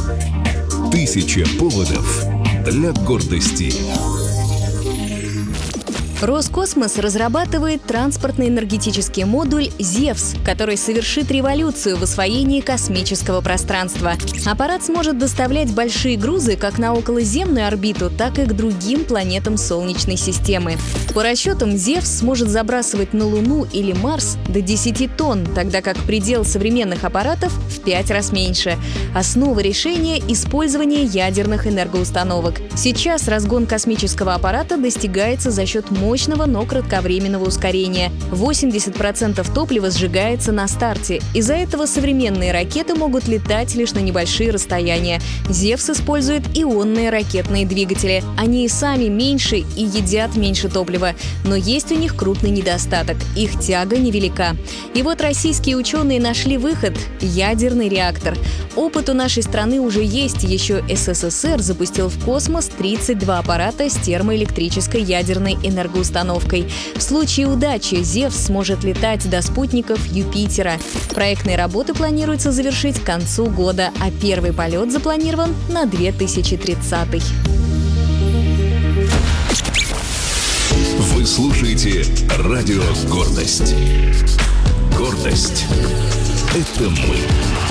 Тысяча поводов для гордости. Роскосмос разрабатывает транспортно-энергетический модуль «Зевс», который совершит революцию в освоении космического пространства. Аппарат сможет доставлять большие грузы как на околоземную орбиту, так и к другим планетам Солнечной системы. По расчетам, «Зевс» сможет забрасывать на Луну или Марс до 10 тонн, тогда как предел современных аппаратов в 5 раз меньше. Основа решения — использование ядерных энергоустановок. Сейчас разгон космического аппарата достигается за счет мощного, но кратковременного ускорения. 80% топлива сжигается на старте. Из-за этого современные ракеты могут летать лишь на небольшие расстояния. «Зевс» использует ионные ракетные двигатели. Они и сами меньше и едят меньше топлива. Но есть у них крупный недостаток – их тяга невелика. И вот российские ученые нашли выход – ядерный реактор. Опыт у нашей страны уже есть. Еще СССР запустил в космос 32 аппарата с термоэлектрической ядерной энергоустановкой. В случае удачи «Зевс» сможет летать до спутников Юпитера. Проектные работы планируется завершить к концу года, а первый полет запланирован на 2030. Вы слушаете радио «Гордость». Гордость — это мы.